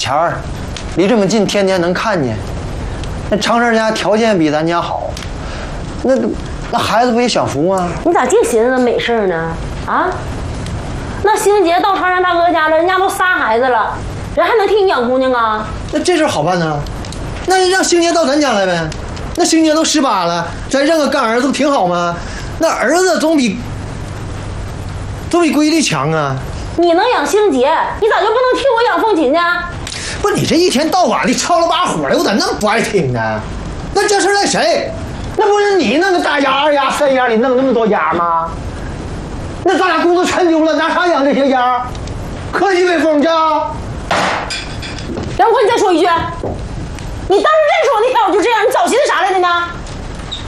钱儿，离这么近，天天能看见。那常人家条件比咱家好，那孩子不也享福吗？ 你咋净寻思那美事呢？啊？那兴杰到常山大哥家了，人家都仨孩子了，人还能替你养姑娘啊？ 那这事好办呢？那让兴杰到咱家来呗。那兴杰都18了，咱认个干儿子不挺好吗？那儿子总比闺女强啊。 你能养兴杰，你咋就不能替我养凤琴呢？ 不，你这一天到晚的吵了把火的，我咋那么不爱听呢？那这事赖谁？那不是你那个大鸭、2鸭、3鸭里弄那么多鸭吗？那咱俩工资全丢了，拿啥养这些鸭？科技威风去啊！ 杨坤，你再说一句，你当时认识我那天我就这样，你早寻思啥来的呢？